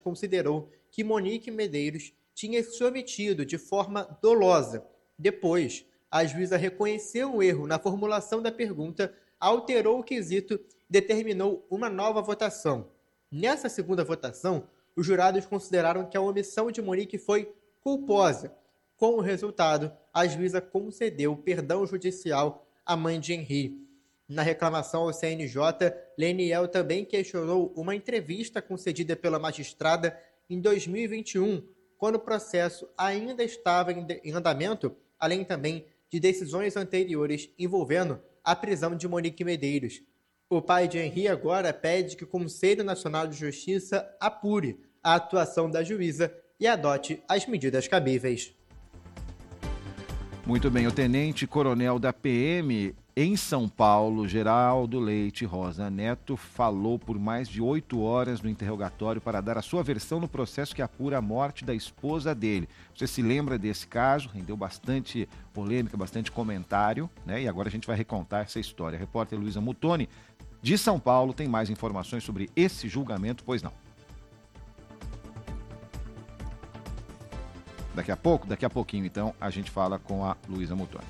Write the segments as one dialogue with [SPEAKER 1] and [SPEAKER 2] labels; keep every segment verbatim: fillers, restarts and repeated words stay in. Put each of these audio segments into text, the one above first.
[SPEAKER 1] considerou que Monique Medeiros tinha se omitido de forma dolosa. Depois, a juíza reconheceu o erro na formulação da pergunta, alterou o quesito e determinou uma nova votação. Nessa segunda votação, os jurados consideraram que a omissão de Monique foi culposa. Com o resultado, a juíza concedeu perdão judicial à mãe de Henri. Na reclamação ao C N J, Leniel também questionou uma entrevista concedida pela magistrada em dois mil e vinte e um, quando o processo ainda estava em andamento, além também de decisões anteriores envolvendo a prisão de Monique Medeiros. O pai de Henri agora pede que o Conselho Nacional de Justiça apure a atuação da juíza e adote as medidas cabíveis.
[SPEAKER 2] Muito bem, o tenente-coronel da P M em São Paulo, Geraldo Leite Rosa Neto, falou por mais de oito horas no interrogatório para dar a sua versão no processo que apura a morte da esposa dele. Você se lembra desse caso? Rendeu bastante polêmica, bastante comentário, né? E agora a gente vai recontar essa história. A repórter Luísa Muttoni, de São Paulo, tem mais informações sobre esse julgamento, pois não? Daqui a pouco, daqui a pouquinho, então, a gente fala com a Luísa Muttoni.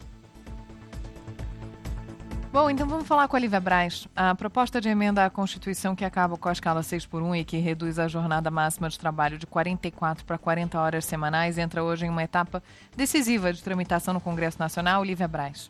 [SPEAKER 3] Bom, então vamos falar com a Lívia Braz. A proposta de emenda à Constituição que acaba com a escala seis por um e que reduz a jornada máxima de trabalho de quarenta e quatro para quarenta horas semanais entra hoje em uma etapa decisiva de tramitação no Congresso Nacional. Lívia Braz.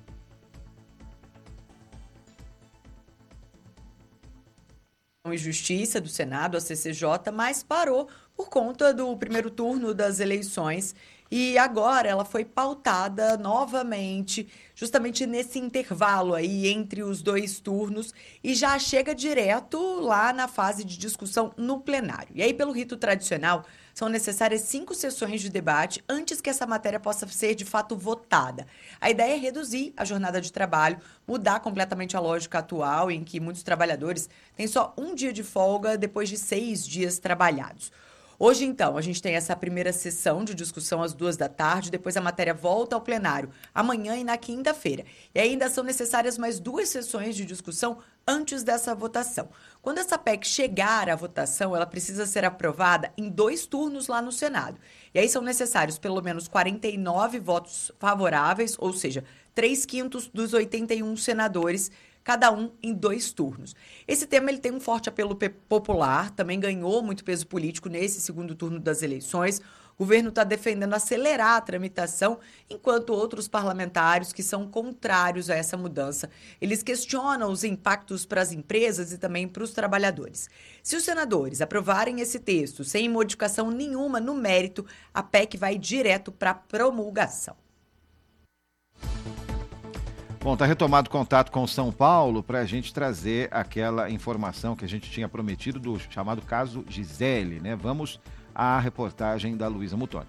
[SPEAKER 4] E Justiça do Senado, a C C J, mas parou por conta do primeiro turno das eleições e agora ela foi pautada novamente, justamente nesse intervalo aí entre os dois turnos e já chega direto lá na fase de discussão no plenário. E aí, pelo rito tradicional, são necessárias cinco sessões de debate antes que essa matéria possa ser, de fato, votada. A ideia é reduzir a jornada de trabalho, mudar completamente a lógica atual, em que muitos trabalhadores têm só um dia de folga depois de seis dias trabalhados. Hoje, então, a gente tem essa primeira sessão de discussão às duas da tarde, depois a matéria volta ao plenário amanhã e na quinta-feira. E ainda são necessárias mais duas sessões de discussão antes dessa votação. Quando essa P E C chegar à votação, ela precisa ser aprovada em dois turnos lá no Senado. E aí são necessários pelo menos quarenta e nove votos favoráveis, ou seja, três quintos dos oitenta e um senadores, cada um em dois turnos. Esse tema ele tem um forte apelo popular, também ganhou muito peso político nesse segundo turno das eleições. O governo está defendendo acelerar a tramitação, enquanto outros parlamentares que são contrários a essa mudança, eles questionam os impactos para as empresas e também para os trabalhadores. Se os senadores aprovarem esse texto sem modificação nenhuma no mérito, a P E C vai direto para a promulgação.
[SPEAKER 2] Bom, está retomado contato com São Paulo para a gente trazer aquela informação que a gente tinha prometido do chamado caso Gisele, né? Vamos à reportagem da Luísa Muttoni.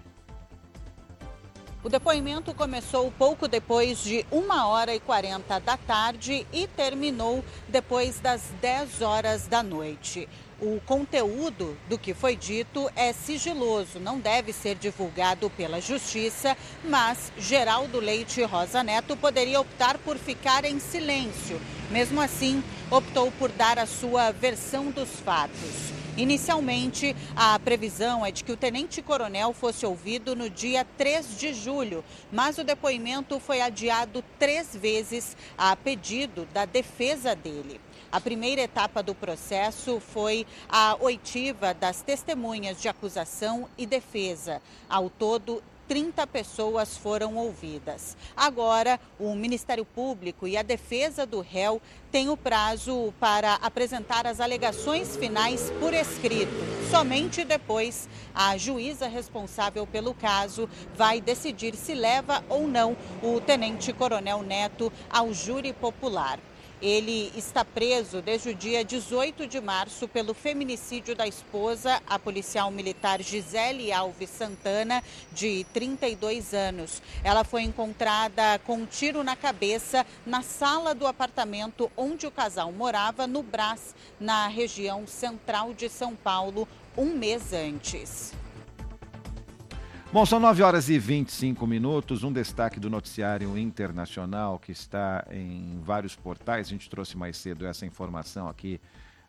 [SPEAKER 5] O depoimento começou pouco depois de uma hora e quarenta da tarde e terminou depois das dez horas da noite. O conteúdo do que foi dito é sigiloso, não deve ser divulgado pela Justiça, mas Geraldo Leite Rosa Neto poderia optar por ficar em silêncio. Mesmo assim, optou por dar a sua versão dos fatos. Inicialmente, a previsão é de que o tenente-coronel fosse ouvido no dia três de julho, mas o depoimento foi adiado três vezes a pedido da defesa dele. A primeira etapa do processo foi a oitiva das testemunhas de acusação e defesa. Ao todo, trinta pessoas foram ouvidas. Agora, o Ministério Público e a defesa do réu têm o prazo para apresentar as alegações finais por escrito. Somente depois, a juíza responsável pelo caso vai decidir se leva ou não o tenente-coronel Neto ao júri popular. Ele está preso desde o dia dezoito de março pelo feminicídio da esposa, a policial militar Gisele Alves Santana, de trinta e dois anos. Ela foi encontrada com um tiro na cabeça na sala do apartamento onde o casal morava, no Brás, na região central de São Paulo, um mês antes.
[SPEAKER 2] Bom, são nove horas e vinte e cinco minutos, um destaque do noticiário internacional que está em vários portais. A gente trouxe mais cedo essa informação aqui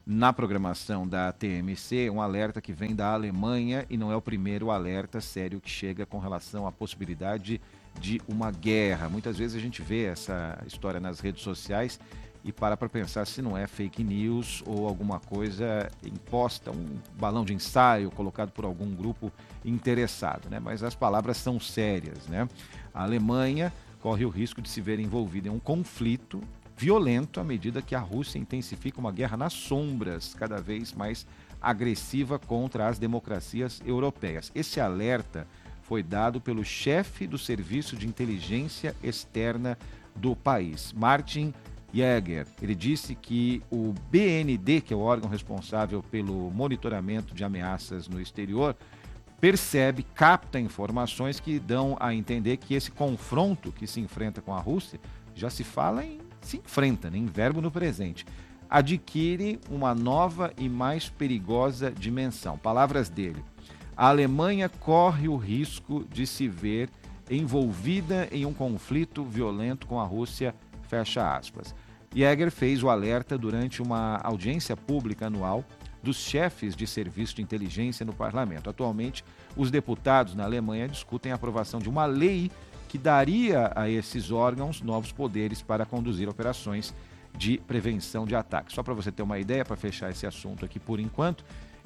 [SPEAKER 2] na programação da T M C, um alerta que vem da Alemanha e não é o primeiro alerta sério que chega com relação à possibilidade de uma guerra. Muitas vezes a gente vê essa história nas redes sociais e para para pensar se não é fake news ou alguma coisa imposta, um balão de ensaio colocado por algum grupo interessado, né? Mas as palavras são sérias, né? A Alemanha corre o risco de se ver envolvida em um conflito violento à medida que a Rússia intensifica uma guerra nas sombras, cada vez mais agressiva contra as democracias europeias. Esse alerta foi dado pelo chefe do Serviço de Inteligência Externa do país, Martin Jäger. Ele disse que o B N D, que é o órgão responsável pelo monitoramento de ameaças no exterior, percebe, capta informações que dão a entender que esse confronto que se enfrenta com a Rússia, já se fala em se enfrenta, né, em verbo no presente, adquire uma nova e mais perigosa dimensão. Palavras dele: a Alemanha corre o risco de se ver envolvida em um conflito violento com a Rússia, fecha aspas. Jäger fez o alerta durante uma audiência pública anual dos chefes de serviço de inteligência no parlamento. Atualmente, os deputados na Alemanha discutem a aprovação de uma lei que daria a esses órgãos novos poderes para conduzir operações de prevenção de ataques. Só para você ter uma ideia, para fechar esse assunto aqui por enquanto,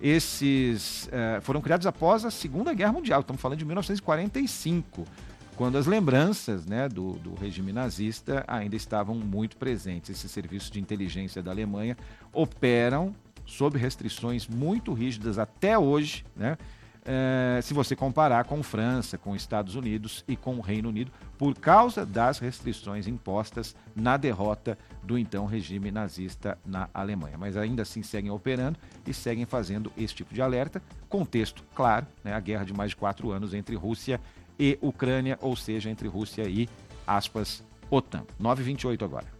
[SPEAKER 2] esses eh, foram criados após a Segunda Guerra Mundial, estamos falando de mil novecentos e quarenta e cinco, quando as lembranças, né, do, do regime nazista ainda estavam muito presentes. Esses serviços de inteligência da Alemanha operam sob restrições muito rígidas até hoje, né? É, se você comparar com França, com Estados Unidos e com o Reino Unido, por causa das restrições impostas na derrota do então regime nazista na Alemanha. Mas ainda assim seguem operando e seguem fazendo esse tipo de alerta. Contexto, claro, né, a guerra de mais de quatro anos entre Rússia e Ucrânia, ou seja, entre Rússia e, aspas, OTAN. nove e vinte e oito agora.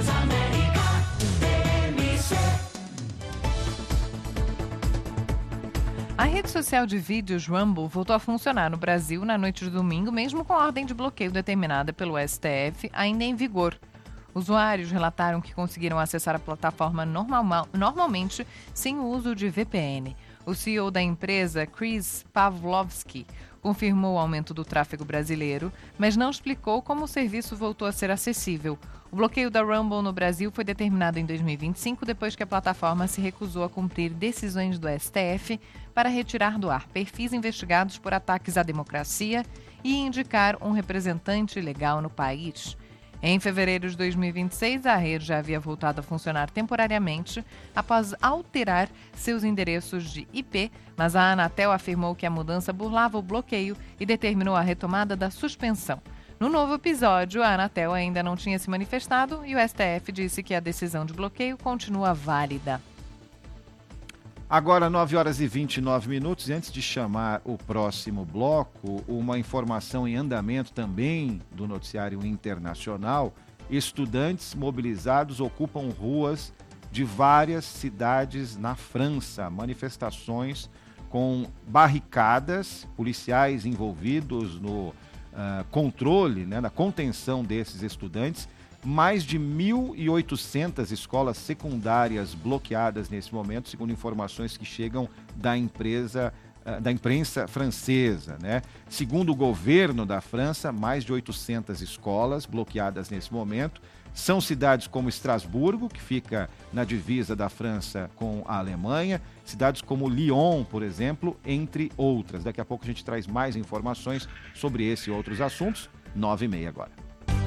[SPEAKER 3] A rede social de vídeos Rumble voltou a funcionar no Brasil na noite de domingo, mesmo com a ordem de bloqueio determinada pelo S T F ainda em vigor. Usuários relataram que conseguiram acessar a plataforma normal, normalmente sem o uso de V P N. O C E O da empresa, Chris Pavlovski, confirmou o aumento do tráfego brasileiro, mas não explicou como o serviço voltou a ser acessível. O bloqueio da Rumble no Brasil foi determinado em dois mil e vinte e cinco, depois que a plataforma se recusou a cumprir decisões do S T F para retirar do ar perfis investigados por ataques à democracia e indicar um representante legal no país. Em fevereiro de dois mil e vinte e seis, a rede já havia voltado a funcionar temporariamente após alterar seus endereços de I P, mas a Anatel afirmou que a mudança burlava o bloqueio e determinou a retomada da suspensão. No novo episódio, a Anatel ainda não tinha se manifestado e o S T F disse que a decisão de bloqueio continua válida.
[SPEAKER 2] Agora, nove horas e vinte e nove minutos, e antes de chamar o próximo bloco, uma informação em andamento também do noticiário internacional: estudantes mobilizados ocupam ruas de várias cidades na França. Manifestações com barricadas, policiais envolvidos no uh, controle, né, na contenção desses estudantes. Mais de mil e oitocentas escolas secundárias bloqueadas nesse momento, segundo informações que chegam da empresa, da imprensa francesa, né? Segundo o governo da França, mais de oitocentas escolas bloqueadas nesse momento. São cidades como Estrasburgo, que fica na divisa da França com a Alemanha, cidades como Lyon, por exemplo, entre outras. Daqui a pouco a gente traz mais informações sobre esse e outros assuntos. nove e meia agora.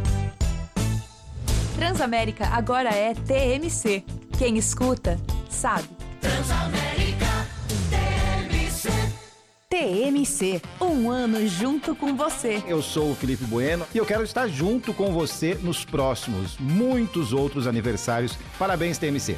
[SPEAKER 6] Transamérica agora é T M C. Quem escuta, sabe.
[SPEAKER 7] Transamérica T M C.
[SPEAKER 6] T M C, um ano junto com você.
[SPEAKER 2] Eu sou o Felipe Bueno e eu quero estar junto com você nos próximos muitos outros aniversários. Parabéns, T M C.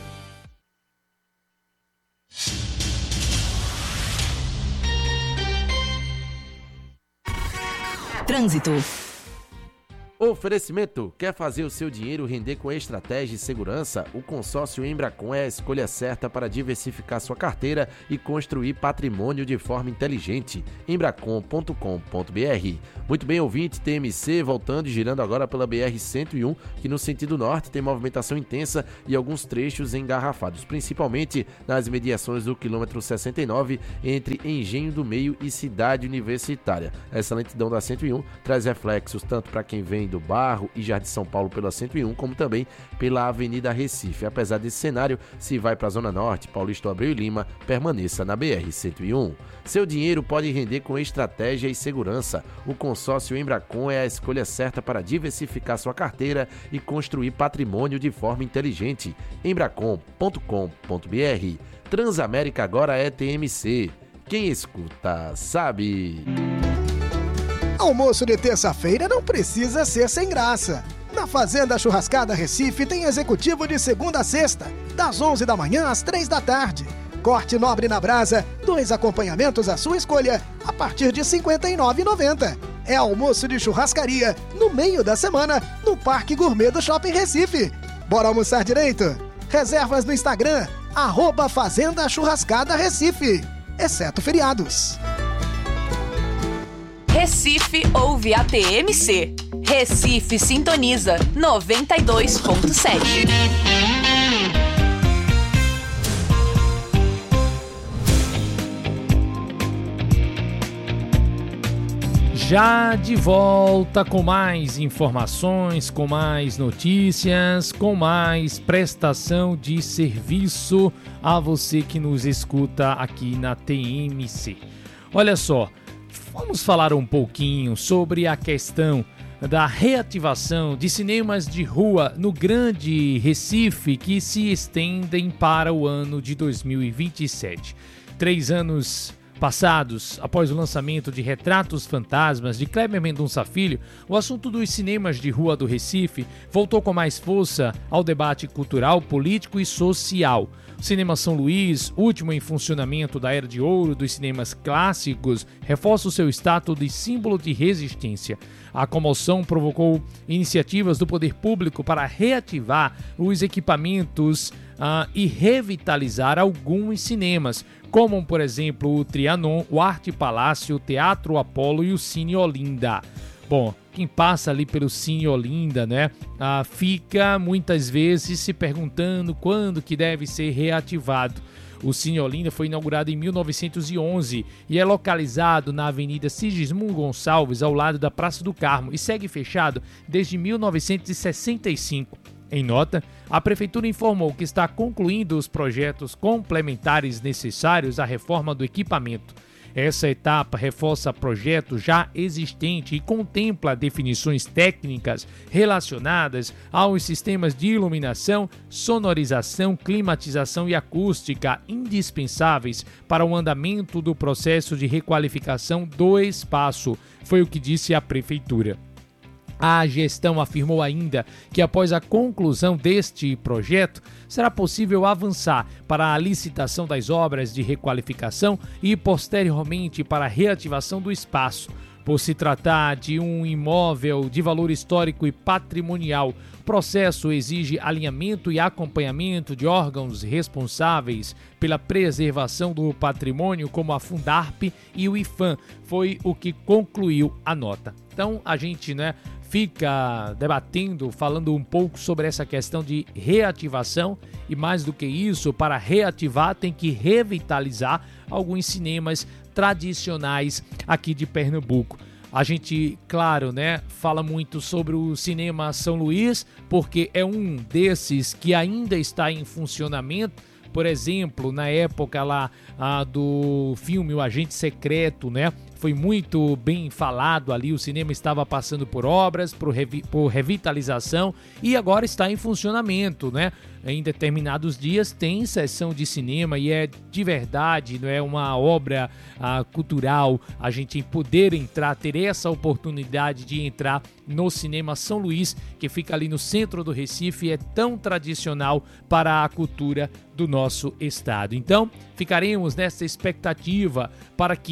[SPEAKER 6] Trânsito.
[SPEAKER 8] Oferecimento: quer fazer o seu dinheiro render com estratégia e segurança? O consórcio Embracon é a escolha certa para diversificar sua carteira e construir patrimônio de forma inteligente. embracon ponto com ponto b r. Muito bem, ouvinte, T M C voltando e girando agora pela B R cento e um, que no sentido norte tem movimentação intensa e alguns trechos engarrafados, principalmente nas mediações do quilômetro sessenta e nove entre Engenho do Meio e Cidade Universitária. Essa lentidão da cento e um traz reflexos tanto para quem vem do Barro e Jardim São Paulo pela cento e um, como também pela Avenida Recife. Apesar desse cenário, se vai para a Zona Norte, Paulista Abreu e Lima, permaneça na B R cento e um. Seu dinheiro pode render com estratégia e segurança. O consórcio Embracon é a escolha certa para diversificar sua carteira e construir patrimônio de forma inteligente. embracon ponto com ponto b r. Transamérica agora é T M C. Quem escuta, sabe.
[SPEAKER 9] Almoço de terça-feira não precisa ser sem graça. Na Fazenda Churrascada Recife tem executivo de segunda a sexta, das onze da manhã às três da tarde. Corte nobre na brasa, dois acompanhamentos à sua escolha, a partir de cinquenta e nove reais e noventa centavos. É almoço de churrascaria, no meio da semana, no Parque Gourmet do Shopping Recife. Bora almoçar direito? Reservas no Instagram, arroba Fazenda Churrascada Recife, exceto feriados.
[SPEAKER 6] Recife ouve a T M C. Recife sintoniza noventa e dois ponto sete.
[SPEAKER 10] Já de volta com mais informações, com mais notícias, com mais prestação de serviço a você que nos escuta aqui na T M C. Olha só, vamos falar um pouquinho sobre a questão da reativação de cinemas de rua no Grande Recife, que se estendem para o ano de dois mil e vinte e sete. Três anos passados, após o lançamento de Retratos Fantasmas de Kleber Mendonça Filho, o assunto dos cinemas de rua do Recife voltou com mais força ao debate cultural, político e social. O Cinema São Luís, último em funcionamento da Era de Ouro dos cinemas clássicos, reforça o seu status de símbolo de resistência. A comoção provocou iniciativas do poder público para reativar os equipamentos uh, e revitalizar alguns cinemas, como, por exemplo, o Trianon, o Arte Palácio, o Teatro Apolo e o Cine Olinda. Bom, quem passa ali pelo Cine Olinda, né, ah, fica muitas vezes se perguntando quando que deve ser reativado. O Cine Olinda foi inaugurado em mil novecentos e onze e é localizado na Avenida Sigismundo Gonçalves, ao lado da Praça do Carmo, e segue fechado desde mil novecentos e sessenta e cinco. Em nota, a Prefeitura informou que está concluindo os projetos complementares necessários à reforma do equipamento. Essa etapa reforça projeto já existente e contempla definições técnicas relacionadas aos sistemas de iluminação, sonorização, climatização e acústica indispensáveis para o andamento do processo de requalificação do espaço, foi o que disse a Prefeitura. A gestão afirmou ainda que após a conclusão deste projeto, será possível avançar para a licitação das obras de requalificação e posteriormente para a reativação do espaço. Por se tratar de um imóvel de valor histórico e patrimonial, o processo exige alinhamento e acompanhamento de órgãos responsáveis pela preservação do patrimônio, como a Fundarp e o IFAM, foi o que concluiu a nota. Então, a gente, né, fica debatendo, falando um pouco sobre essa questão de reativação e, mais do que isso, para reativar tem que revitalizar alguns cinemas tradicionais aqui de Pernambuco. A gente, claro, né, fala muito sobre o Cinema São Luís, porque é um desses que ainda está em funcionamento. Por exemplo, na época lá ah, do filme O Agente Secreto, né? Foi muito bem falado ali, o cinema estava passando por obras, por, revi- por revitalização e agora está em funcionamento, né? Em determinados dias tem sessão de cinema e é de verdade, não é uma obra ah, cultural a gente poder entrar, ter essa oportunidade de entrar no Cinema São Luís, que fica ali no centro do Recife, é tão tradicional para a cultura do nosso estado. Então, ficaremos nessa expectativa para que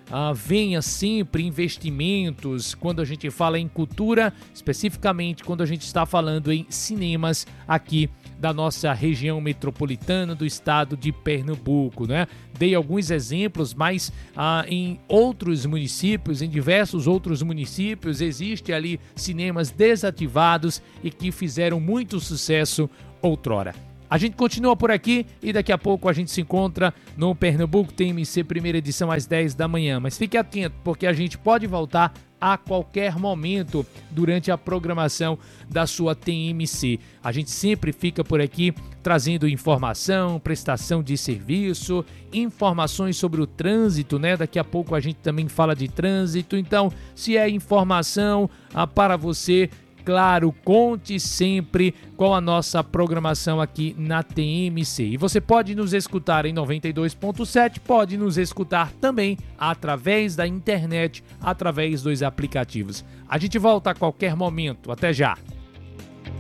[SPEAKER 10] ah, venha sempre investimentos quando a gente fala em cultura, especificamente quando a gente está falando em cinemas aqui da nossa região metropolitana do estado de Pernambuco, né? Dei alguns exemplos, mas ah, em outros municípios, em diversos outros municípios, existe ali cinemas desativados e que fizeram muito sucesso outrora. A gente continua por aqui e daqui a pouco a gente se encontra no Pernambuco T M C, primeira edição, às dez da manhã. Mas fique atento, porque a gente pode voltar a qualquer momento durante a programação da sua T M C. A gente sempre fica por aqui trazendo informação, prestação de serviço, informações sobre o trânsito, né? Daqui a pouco a gente também fala de trânsito. Então, se é informação ah, para você, claro, conte sempre com a nossa programação aqui na T M C. E você pode nos escutar em noventa e dois ponto sete, pode nos escutar também através da internet, através dos aplicativos. A gente volta a qualquer momento. Até já!